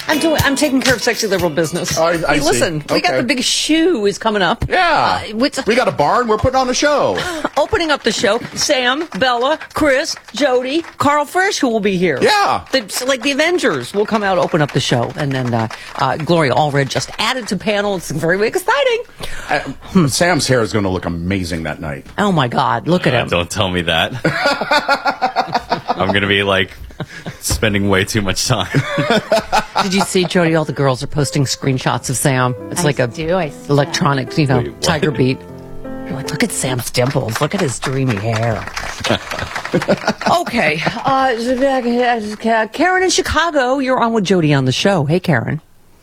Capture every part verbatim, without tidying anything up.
I'm doing. I'm taking care of sexy liberal business. I, I hey, see. listen, we Okay. got the big shoe is coming up. Yeah. Uh, with, we got a barn. We're putting on a show. Opening up the show, Sam, Bella, Chris, Jody, Carl Frisch, who will be here. Yeah. The, like the Avengers will come out, open up the show. And then uh, uh, Gloria Allred just added to panel. It's very exciting. Uh, hmm. Sam's hair is going to look amazing that night. Oh, my God. Look at Uh, him. don't tell me that. I'm going to be like spending way too much time. Did you see, Jody? All the girls are posting screenshots of Sam. It's I like a do, I see electronic, you know, Wait, what? tiger beat. You're like, look at Sam's dimples. Look at his dreamy hair. Okay. Uh, Karen in Chicago, you're on with Jody on the show. Hey, Karen.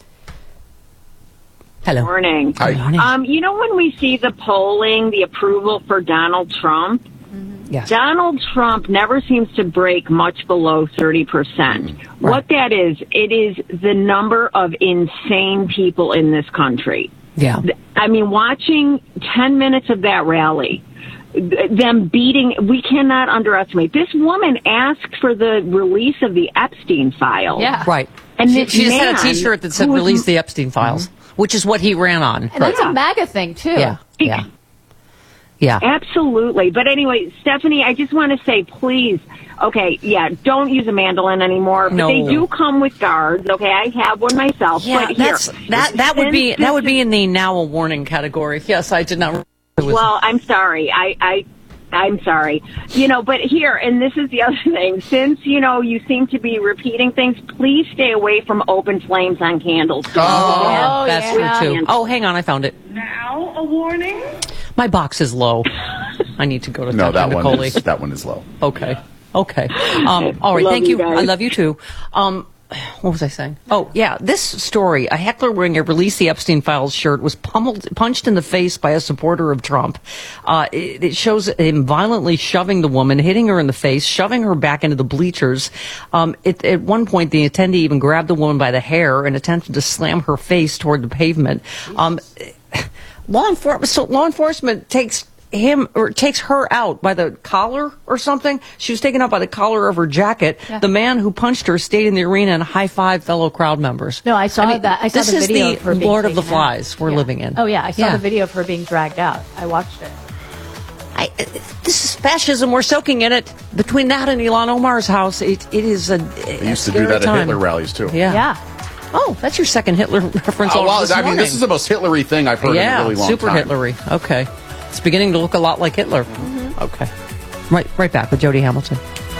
Hello. Morning. Hi. Morning. Um, you know, when we see the polling, the approval for Donald Trump, Yes. Donald Trump never seems to break much below thirty percent. What that is, it is the number of insane people in this country. Yeah. I mean, watching ten minutes of that rally, them beating, we cannot underestimate. This woman asked for the release of the Epstein files. Yeah. Right. And she, this she just had a man T-shirt that said who was- "Release the Epstein Files," which is what he ran on. And that's Yeah. a MAGA thing, too. Yeah. Yeah. Yeah. Absolutely. But anyway, Stephanie, I just want to say, please, okay, yeah, don't use a mandolin anymore. But No. they do come with guards. Okay, I have one myself. Yeah, but here, that's that. That would be since that would this be in the now a warning category. Yes, I did not. It was- Well, I'm sorry. I, I, I'm sorry. You know, but here, and this is the other thing. Since, you know, you seem to be repeating things, please stay away from open flames on candles. Oh, that's yeah. true too. Oh, hang on, I found it. Now a warning? My box is low. I need to go to No, Doctor that one Nicole. is that one is low. Okay. Okay. Um, all right. Love Thank you you. guys. I love you too. Um, what was I saying? Oh, yeah. This story, a heckler wearing a Release the Epstein Files shirt was pummeled, punched in the face by a supporter of Trump. Uh, it, it shows him violently shoving the woman, hitting her in the face, shoving her back into the bleachers. Um, it, at one point, the attendee even grabbed the woman by the hair and attempted to slam her face toward the pavement. Um, law enforcement, so law enforcement takes him or takes her out by the collar or something. She was taken out by the collar of her jacket. Yeah. The man who punched her stayed in the arena and high-fived fellow crowd members. No, I saw mean, that. I saw this the is video the of her being Lord of the taken out. Flies we're Yeah. living in. Oh, yeah. I saw Yeah. the video of her being dragged out. I watched it. I, this is fascism. We're soaking in it. Between that and Ilhan Omar's house, it, it is a, They used to do that at Hitler rallies too. Yeah. Yeah. Oh, that's your second Hitler reference. Oh, all well, this I mean, morning. this is the most Hitlery thing I've heard yeah, in a really long super time. Hitlery. Okay. It's beginning to look a lot like Hitler. Mm-hmm. Okay. Right, right back with Jody Hamilton.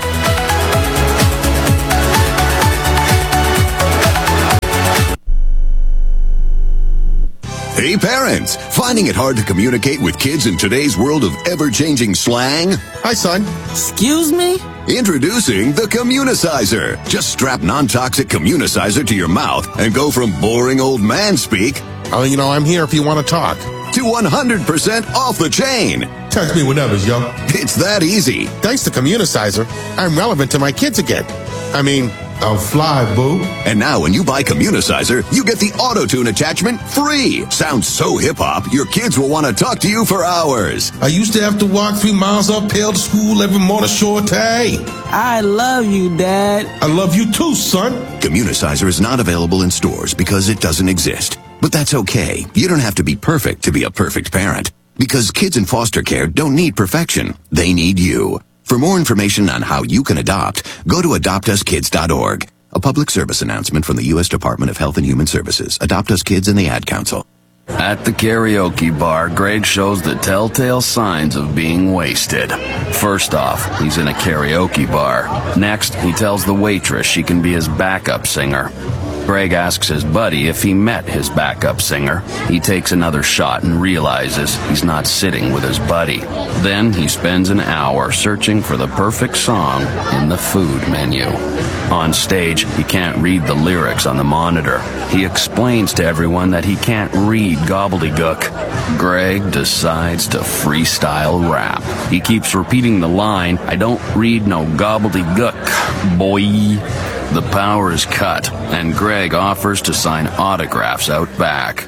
Hey parents, finding it hard to communicate with kids in today's world of ever-changing slang? Hi, son. Excuse me? Introducing the Communicizer. Just strap non-toxic Communicizer to your mouth and go from boring old man speak Oh, you know, I'm here if you want to talk. to one hundred percent off the chain. Text me whenever, yo. It's that easy. Thanks to Communicizer, I'm relevant to my kids again. I mean, I'll fly, boo. And now when you buy Communicizer, you get the auto-tune attachment free. Sounds so hip-hop, your kids will want to talk to you for hours. I used to have to walk three miles uphill to school every morning, short day. I love you, Dad. I love you too, son. Communicizer is not available in stores because it doesn't exist. But that's okay. You don't have to be perfect to be a perfect parent. Because kids in foster care don't need perfection. They need you. For more information on how you can adopt, go to adopt us kids dot org. A public service announcement from the U S Department of Health and Human Services, Adopt Us Kids, and the Ad Council. At the karaoke bar, Greg shows the telltale signs of being wasted. First off, he's in a karaoke bar. Next, he tells the waitress she can be his backup singer. Greg asks his buddy if he met his backup singer. He takes another shot and realizes he's not sitting with his buddy. Then he spends an hour searching for the perfect song in the food menu. On stage, he can't read the lyrics on the monitor. He explains to everyone that he can't read gobbledygook. Greg decides to freestyle rap. He keeps repeating the line, "I don't read no gobbledygook, boy." The power is cut, and Greg offers to sign autographs out back.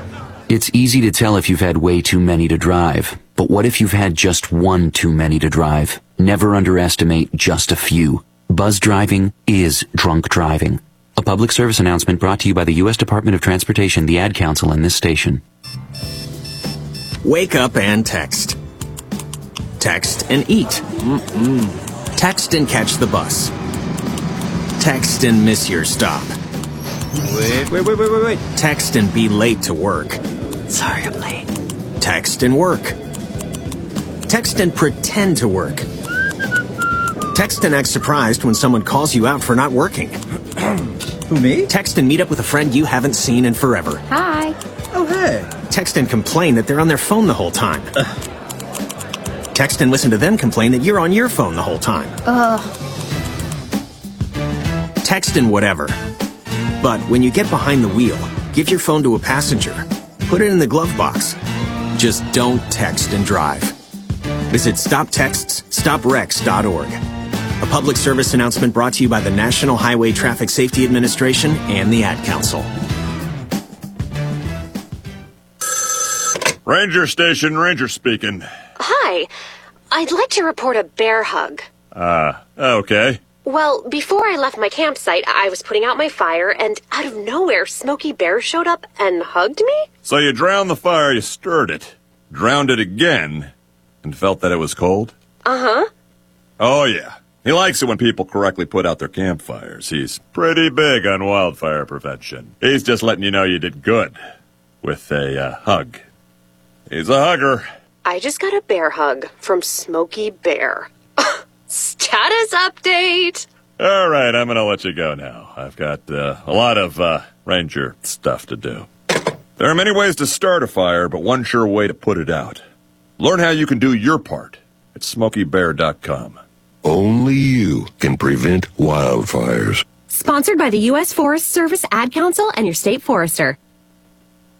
It's easy to tell if you've had way too many to drive. But what if you've had just one too many to drive? Never underestimate just a few. Buzz driving is drunk driving. A public service announcement brought to you by the U S Department of Transportation, the Ad Council, and this station. Wake up and text. Text and eat. Mm-mm. Text and catch the bus. Text and miss your stop. Wait, wait, wait, wait, wait, wait. Text and be late to work. Sorry, I'm late. Text and work. Text and pretend to work. Text and act surprised when someone calls you out for not working. Who, me? Text and meet up with a friend you haven't seen in forever. Hi. Oh, hey. Text and complain that they're on their phone the whole time. Text and listen to them complain that you're on your phone the whole time. Ugh. Text and whatever. But when you get behind the wheel, give your phone to a passenger. Put it in the glove box. Just don't text and drive. Visit stop texts stop wrecks dot org. A public service announcement brought to you by the National Highway Traffic Safety Administration and the Ad Council. Ranger Station, Ranger speaking. Hi. I'd like to report a bear hug. Uh, okay. Well, before I left my campsite, I was putting out my fire, and out of nowhere, Smokey Bear showed up and hugged me? So you drowned the fire, you stirred it, drowned it again, and felt that it was cold? Uh-huh. Oh, yeah. He likes it when people correctly put out their campfires. He's pretty big on wildfire prevention. He's just letting you know you did good with a uh, hug. He's a hugger. I just got a bear hug from Smokey Bear. Status update! All right, I'm going to let you go now. I've got uh, a lot of uh, ranger stuff to do. There are many ways to start a fire, but one sure way to put it out. Learn how you can do your part at smokey bear dot com. Only you can prevent wildfires. Sponsored by the U S Forest Service Ad Council and your state forester.